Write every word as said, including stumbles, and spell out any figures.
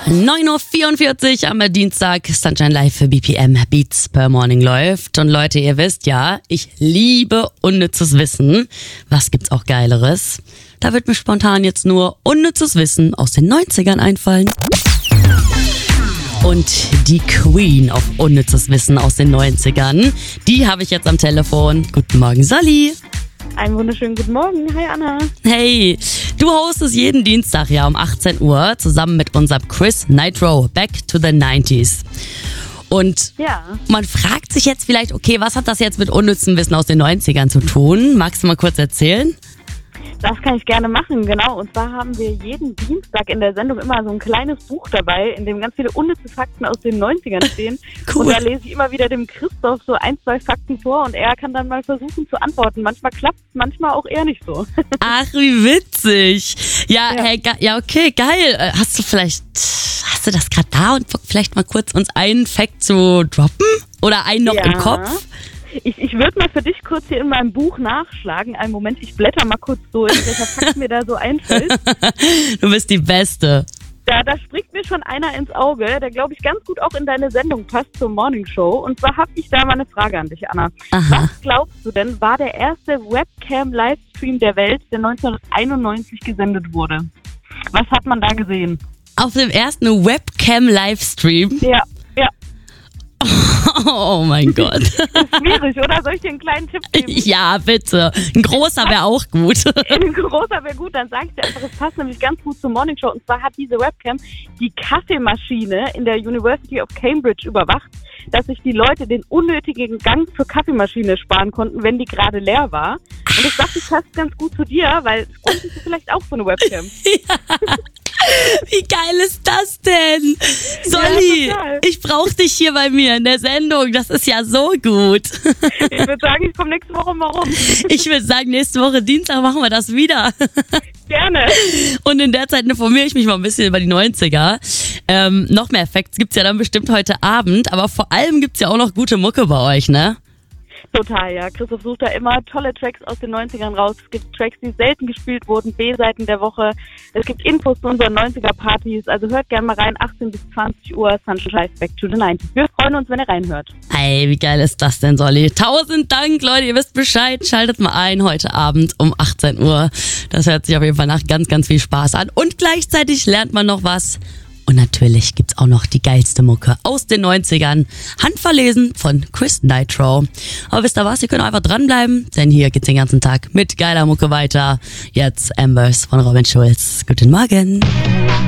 neun Uhr vierundvierzig am Dienstag, Sunshine Live für B P M Beats per Morning läuft. Und Leute, ihr wisst ja, ich liebe unnützes Wissen. Was gibt's auch Geileres? Da wird mir spontan jetzt nur unnützes Wissen aus den neunzigern einfallen. Und die Queen auf unnützes Wissen aus den neunzigern, die habe ich jetzt am Telefon. Guten Morgen, Sally. Einen wunderschönen guten Morgen. Hi, Anna. Hey, du hostest jeden Dienstag ja um achtzehn Uhr zusammen mit unserem Chris Nitro Back to the nineties. Und Ja. man fragt sich jetzt vielleicht, okay, was hat das jetzt mit unnützem Wissen aus den neunzigern zu tun? Magst du mal kurz erzählen? Das kann ich gerne machen, genau. Und zwar haben wir jeden Dienstag in der Sendung immer so ein kleines Buch dabei, in dem ganz viele unnütze Fakten aus den neunzigern stehen. Cool. Und da lese ich immer wieder dem Christoph so ein, zwei Fakten vor und er kann dann mal versuchen zu antworten. Manchmal klappt es, manchmal auch eher nicht so. Ach, wie witzig. Ja, Ja. Hey, ge- ja, okay, geil. Äh, Hast du vielleicht, hast du das gerade da und vielleicht mal kurz uns einen Fact zu droppen? Oder einen noch Ja. im Kopf? Ich, ich würde mal für dich kurz hier in meinem Buch nachschlagen. Einen Moment, ich blätter mal kurz durch, welcher Fakt mir da so einfällt. Du bist die Beste. Da, da springt mir schon einer ins Auge, der, glaube ich, ganz gut auch in deine Sendung passt zur Morning Show. Und zwar habe ich da mal eine Frage an dich, Anna. Aha. Was glaubst du denn, war der erste Webcam-Livestream der Welt, der neunzehnhunderteinundneunzig gesendet wurde? Was hat man da gesehen? Auf dem ersten Webcam-Livestream. Ja, ja. Oh mein Gott. Schwierig, oder? Soll ich dir einen kleinen Tipp geben? Ja, bitte. Ein großer wäre auch gut. Ein großer wäre gut, dann sage ich dir einfach, es passt nämlich ganz gut zur Morning Show. Und zwar hat diese Webcam die Kaffeemaschine in der University of Cambridge überwacht, dass sich die Leute den unnötigen Gang zur Kaffeemaschine sparen konnten, wenn die gerade leer war. Und ich dachte, es passt ganz gut zu dir, weil bräuchtest du vielleicht auch so eine Webcam. Wie geil ist das denn? Solli, Ja, total. ich brauche dich hier bei mir in der Sendung. Das ist ja so gut. Ich würde sagen, ich komme nächste Woche mal rum. Ich würde sagen, nächste Woche Dienstag machen wir das wieder. Gerne. Und in der Zeit informiere ich mich mal ein bisschen über die neunziger. Ähm, noch mehr Facts gibt's ja dann bestimmt heute Abend. Aber vor allem gibt's ja auch noch gute Mucke bei euch, ne? Total, ja. Christoph sucht da immer tolle Tracks aus den neunzigern raus. Es gibt Tracks, die selten gespielt wurden, B-Seiten der Woche. Es gibt Infos zu unseren neunziger-Partys. Also hört gerne mal rein, achtzehn bis zwanzig Uhr, Sunshine Back to the nineties. Wir freuen uns, wenn ihr reinhört. Ey, wie geil ist das denn, Solli? Tausend Dank, Leute, ihr wisst Bescheid. Schaltet mal ein heute Abend um achtzehn Uhr. Das hört sich auf jeden Fall nach ganz, ganz viel Spaß an. Und gleichzeitig lernt man noch was. Und natürlich gibt's auch noch die geilste Mucke aus den neunzigern. Handverlesen von Chris Nitro. Aber wisst ihr was, ihr könnt einfach dranbleiben, denn hier geht's den ganzen Tag mit geiler Mucke weiter. Jetzt Ambers von Robin Schulz. Guten Morgen.